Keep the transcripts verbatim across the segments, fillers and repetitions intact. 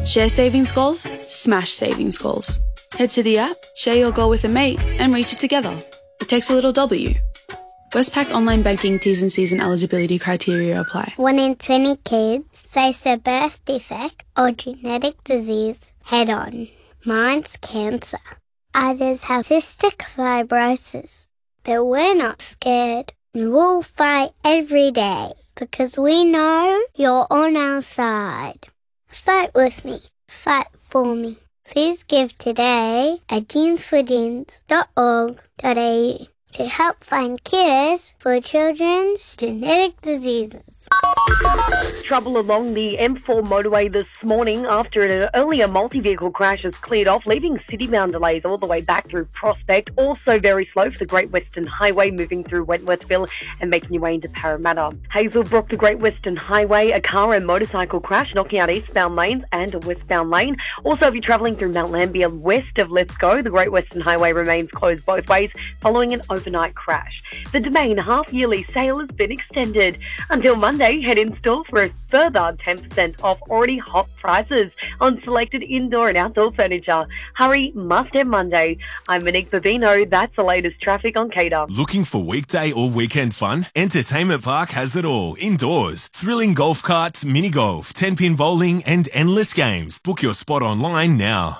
Share savings goals, smash savings goals. Head to the app, share your goal with a mate, and reach it together. It takes a little W. Westpac Online Banking T's and C's and eligibility criteria apply. One in twenty kids face a birth defect or genetic disease head on. Mine's cancer. Others have cystic fibrosis. But we're not scared, and we'll fight every day because we know you're on our side. Fight with me. Fight for me. Please give today at jeans for jeans dot org dot a u to help find cures for children's genetic diseases. Trouble along the M four motorway this morning after an earlier multi-vehicle crash has cleared off, leaving city-bound delays all the way back through Prospect. Also very slow for the Great Western Highway moving through Wentworthville and making your way into Parramatta. Hazelbrook, the Great Western Highway, a car and motorcycle crash knocking out eastbound lanes and a westbound lane. Also, if you're travelling through Mount Lambia west of Let's Go, the Great Western Highway remains closed both ways following an overnight crash. The Domain half-yearly sale has been extended until Monday. Head in store for a further ten percent off already hot prices on selected indoor and outdoor furniture. Hurry, must have Monday. I'm Monique Bavino. That's the latest traffic on K W. Looking for weekday or weekend fun? Entertainment Park has it all. Indoors, thrilling golf carts, mini golf, ten-pin bowling and endless games. Book your spot online now.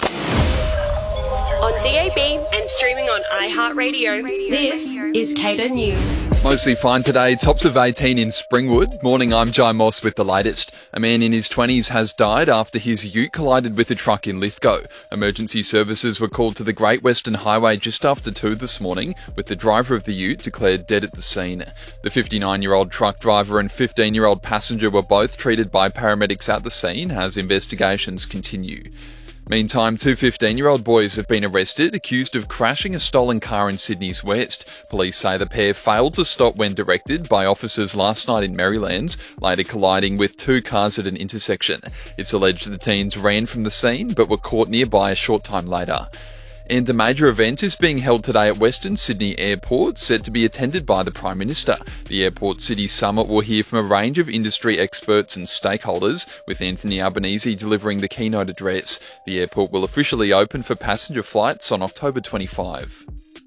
On D A B and streaming on iHeartRadio, this is K W News. Mostly fine today, tops of eighteen in Springwood. Morning, I'm Jai Moss with the latest. A man in his twenties has died after his ute collided with a truck in Lithgow. Emergency services were called to the Great Western Highway just after two this morning, with the driver of the ute declared dead at the scene. The fifty-nine-year-old truck driver and fifteen-year-old passenger were both treated by paramedics at the scene as investigations continue. Meantime, two fifteen-year-old boys have been arrested, accused of crashing a stolen car in Sydney's west. Police say the pair failed to stop when directed by officers last night in Maryland, later colliding with two cars at an intersection. It's alleged the teens ran from the scene, but were caught nearby a short time later. And a major event is being held today at Western Sydney Airport, set to be attended by the Prime Minister. The Airport City Summit will hear from a range of industry experts and stakeholders, with Anthony Albanese delivering the keynote address. The airport will officially open for passenger flights on October twenty-fifth.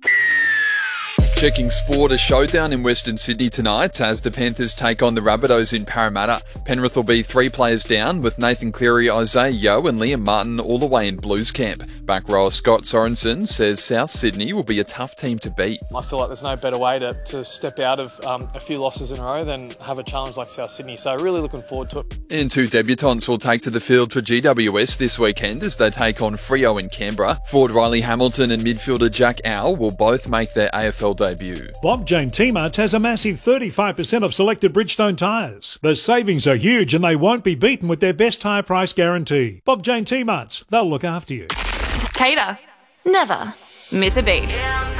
Checking sport, a showdown in Western Sydney tonight as the Panthers take on the Rabbitohs in Parramatta. Penrith will be three players down, with Nathan Cleary, Isaiah Yeo and Liam Martin all the way in Blues camp. Back rower Scott Sorensen says South Sydney will be a tough team to beat. I feel like there's no better way to, to step out of um, a few losses in a row than have a challenge like South Sydney, so really looking forward to it. And two debutants will take to the field for G W S this weekend as they take on Freo in Canberra. Forward Riley Hamilton and midfielder Jack Owl will both make their A F L debut. Bob Jane T-Mart has a massive thirty-five percent off selected Bridgestone tyres. The savings are huge and they won't be beaten with their best high price guarantee. Bob Jane T-Marts, they'll look after you. Cater. Never miss a beat.